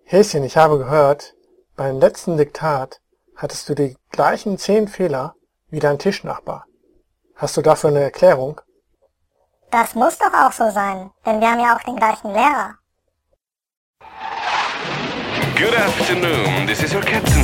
Häschen, ich habe gehört, beim letzten Diktat hattest du die gleichen 10 Fehler wie dein Tischnachbar. Hast du dafür eine Erklärung? Das muss doch auch so sein, denn wir haben ja auch den gleichen Lehrer. Good afternoon, this is your captain